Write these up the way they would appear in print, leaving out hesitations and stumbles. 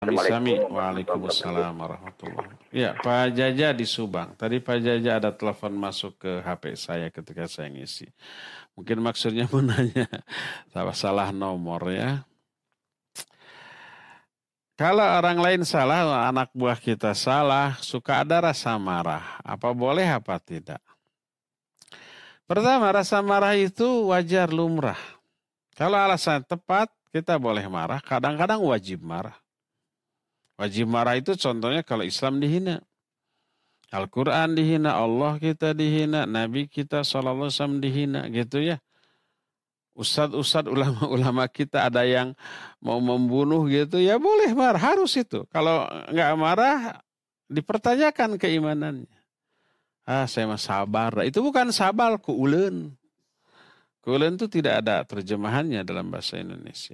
Sami, waalaikumsalam warahmatullahi wabarakatuh. Ya, Pak Jaja di Subang. Tadi Pak Jaja ada telepon masuk ke HP saya ketika saya ngisi. Mungkin maksudnya menanya, salah nomor ya. Kalau orang lain salah, anak buah kita salah, suka ada rasa marah. Apa boleh, apa tidak? Pertama, rasa marah itu wajar lumrah. Kalau alasan tepat, kita boleh marah. Kadang-kadang wajib marah. Wajib marah itu contohnya kalau Islam dihina. Al-Quran dihina, Allah kita dihina, Nabi kita SAW dihina gitu ya. Ustadz ulama-ulama kita ada yang mau membunuh gitu ya boleh marah, harus itu. Kalau nggak marah dipertanyakan keimanannya. Saya mah sabar. Itu bukan sabar, kuuleun. Kuuleun itu tidak ada terjemahannya dalam bahasa Indonesia.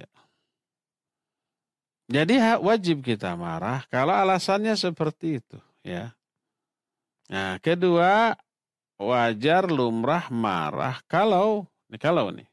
Jadi wajib kita marah kalau alasannya seperti itu ya. Nah, kedua, wajar lumrah marah kalau nih.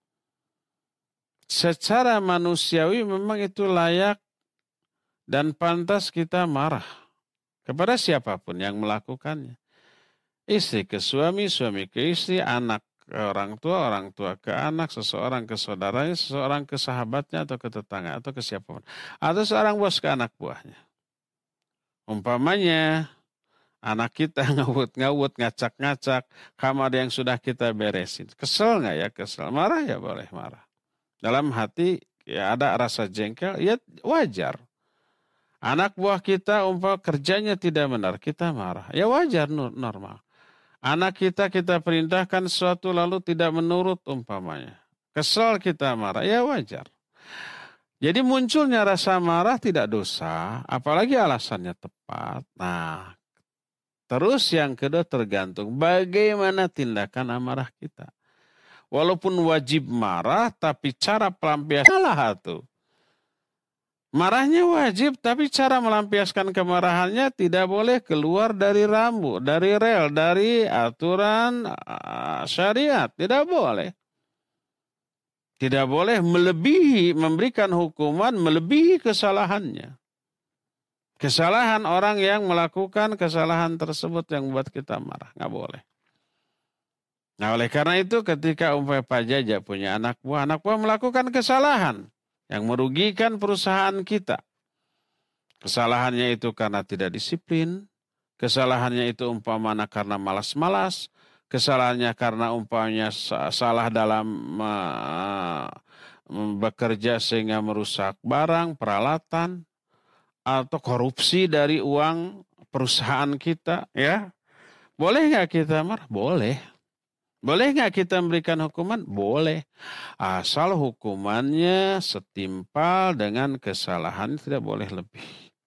Secara manusiawi memang itu layak dan pantas kita marah kepada siapapun yang melakukannya. Istri ke suami, suami ke istri, anak ke orang tua ke anak, seseorang ke saudaranya, seseorang ke sahabatnya atau ke tetangga atau ke siapapun. Atau seorang bos ke anak buahnya. Umpamanya anak kita ngawut-ngawut, ngacak-ngacak, kamar yang sudah kita beresin. Kesel nggak ya? Kesel. Marah ya boleh marah. Dalam hati ya ada rasa jengkel, ya wajar. Anak buah kita kerjanya tidak benar, kita marah. Ya wajar, normal. Anak kita perintahkan sesuatu lalu tidak menurut umpamanya. Kesel kita marah, ya wajar. Jadi munculnya rasa marah tidak dosa, apalagi alasannya tepat. Nah, terus yang kedua tergantung bagaimana tindakan amarah kita. Walaupun wajib marah, tapi cara pelampiasan salah tuh. Marahnya wajib, tapi cara melampiaskan kemarahannya tidak boleh keluar dari rambu, dari rel, dari aturan syariat. Tidak boleh. Tidak boleh memberikan hukuman melebihi kesalahannya. Kesalahan orang yang melakukan kesalahan tersebut yang membuat kita marah. Nggak boleh. Nah, oleh karena itu ketika Pak Jaja punya anak buah melakukan kesalahan yang merugikan perusahaan kita. Kesalahannya itu karena tidak disiplin, kesalahannya itu umpamanya karena malas-malas, kesalahannya karena umpamanya salah dalam bekerja sehingga merusak barang, peralatan, atau korupsi dari uang perusahaan kita, ya. Boleh nggak kita marah? Boleh. Boleh nggak kita memberikan hukuman? Boleh. Asal hukumannya setimpal dengan kesalahan, tidak boleh lebih.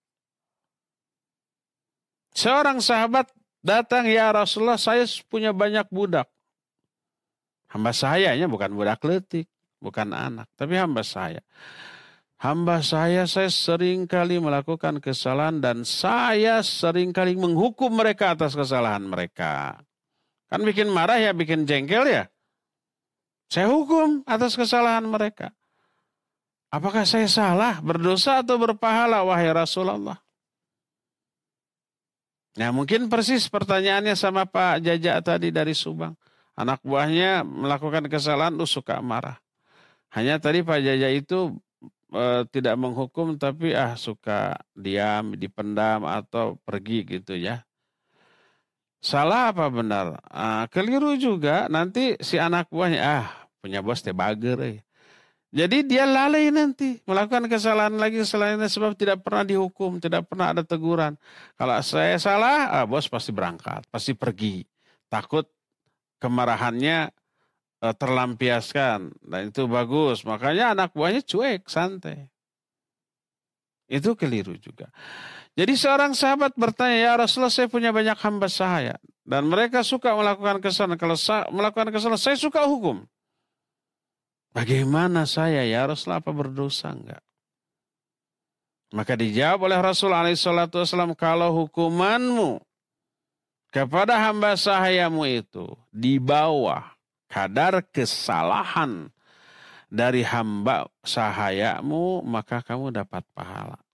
Seorang sahabat datang, ya Rasulullah, saya punya banyak budak. Hamba sayanya bukan budak letik, bukan anak, tapi hamba saya. Hamba saya sering kali melakukan kesalahan dan saya sering kali menghukum mereka atas kesalahan mereka. Kan bikin marah ya, bikin jengkel ya. Saya hukum atas kesalahan mereka. Apakah saya salah, berdosa atau berpahala, wahai Rasulullah? Nah, mungkin persis pertanyaannya sama Pak Jaja tadi dari Subang. Anak buahnya melakukan kesalahan, suka marah. Hanya tadi Pak Jaja itu tidak menghukum, tapi suka diam, dipendam atau pergi gitu ya. Salah apa benar? Keliru juga, nanti si anak buahnya, punya bos teh bager. Jadi dia lalai nanti, melakukan kesalahan lagi selainnya sebab tidak pernah dihukum, tidak pernah ada teguran. Kalau saya salah, bos pasti berangkat, pasti pergi. Takut kemarahannya terlampiaskan, dan itu bagus. Makanya anak buahnya cuek, santai. Itu keliru juga. Jadi seorang sahabat bertanya, ya Rasulullah, saya punya banyak hamba sahaya. Dan mereka suka melakukan kesalahan. Kalau melakukan kesalahan, saya suka hukum. Bagaimana saya, ya Rasulullah, apa berdosa enggak? Maka dijawab oleh Rasulullah SAW, kalau hukumanmu kepada hamba sahayamu itu di bawah kadar kesalahan dari hamba sahayamu, maka kamu dapat pahala.